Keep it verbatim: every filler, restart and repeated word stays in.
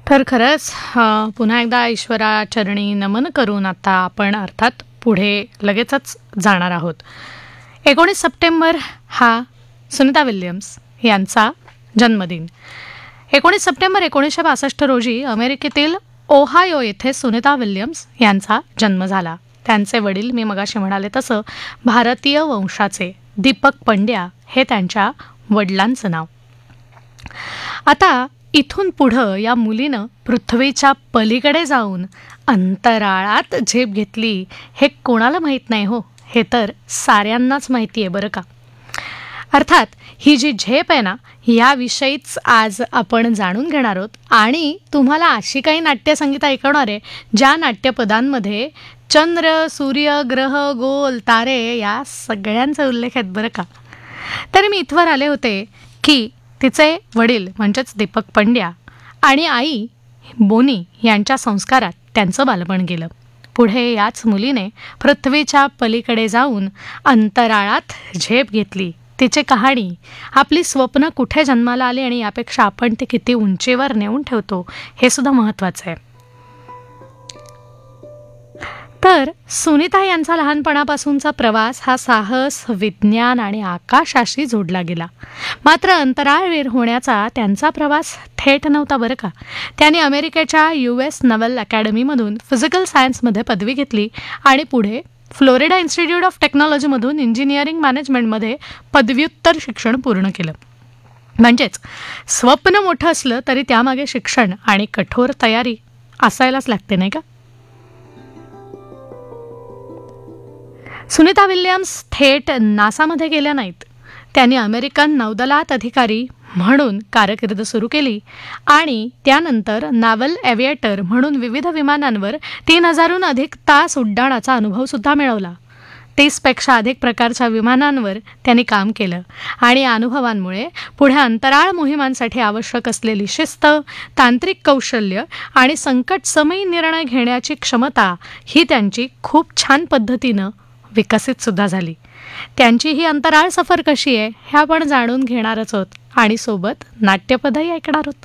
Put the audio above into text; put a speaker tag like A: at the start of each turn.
A: तर खरंच अ, पुन्हा एकदा ईश्वराचरणी नमन करून आता आपण अर्थात पुढे लगेचच जाणार आहोत. एकोणीस सप्टेंबर हा सुनीता विल्यम्स यांचा जन्मदिन. एकोणीस सप्टेंबर एकोणीसशे बासष्ट रोजी अमेरिकेतील ओहायो येथे सुनीता विल्यम्स यांचा जन्म झाला. त्यांचे वडील मी मगाशी म्हणाले तसं भारतीय वंशाचे दीपक पंड्या हे त्यांच्या वडिलांचं नाव. आता इथून पुढं या मुलीनं पृथ्वीच्या पलीकडे जाऊन अंतराळात झेप घेतली हे कोणाला माहीत नाही हो, हे तर साऱ्यांनाच माहिती आहे बरं का. अर्थात ही जी झेप आहे ना, याविषयीच आज आपण जाणून घेणार आहोत आणि तुम्हाला अशी काही नाट्यसंगीत ऐकवणार आहे ज्या नाट्यपदांमध्ये चंद्र, सूर्य, ग्रह, गोल, तारे या सगळ्यांचा उल्लेख आहेत बरं का. तर मी इथवर आले होते की तिचे वडील म्हणजेच दीपक पंड्या आणि आई बोनी यांच्या संस्कारात त्यांचं बालपण गेलं. पुढे याच मुलीने पृथ्वीच्या पलीकडे जाऊन अंतराळात झेप घेतली. तिची कहाणी, आपली स्वप्न कुठे जन्माला आली आणि यापेक्षा आपण ते किती उंचीवर नेऊन ठेवतो हे सुद्धा महत्त्वाचं आहे. तर सुनीता यांचा लहानपणापासूनचा प्रवास हा साहस, विज्ञान आणि आकाशाशी जोडला गेला. मात्र अंतराळवीर होण्याचा त्यांचा प्रवास थेट नव्हता बरं का. त्यांनी अमेरिकेच्या यू एस नवल अकॅडमीमधून फिजिकल सायन्समध्ये पदवी घेतली आणि पुढे फ्लोरिडा इन्स्टिट्यूट ऑफ टेक्नॉलॉजीमधून इंजिनिअरिंग मॅनेजमेंटमध्ये पदव्युत्तर शिक्षण पूर्ण केलं. म्हणजेच स्वप्न मोठं असलं तरी त्यामागे शिक्षण आणि कठोर तयारी असायलाच लागते नाही का. सुनीता विल्यम्स थेट नासामध्ये गेल्या नाहीत. त्यांनी अमेरिकन नौदलात अधिकारी म्हणून कारकीर्द सुरू केली आणि त्यानंतर नाव्हल एव्हिएटर म्हणून विविध विमानांवर तीन हजारहून अधिक तास उड्डाणाचा अनुभवसुद्धा मिळवला. तीसपेक्षा अधिक प्रकारच्या विमानांवर त्यांनी काम केलं आणि या अनुभवांमुळे पुढे अंतराळ मोहिमांसाठी आवश्यक असलेली शिस्त, तांत्रिक कौशल्य आणि संकटसमयी निर्णय घेण्याची क्षमता ही त्यांची खूप छान पद्धतीनं विकसित सुद्धा झाली. त्यांची ही अंतराळ सफर कशी आहे हे आपण जाणून घेणारच आहोत आणि सोबत नाट्यपदही ऐकणार आहोत.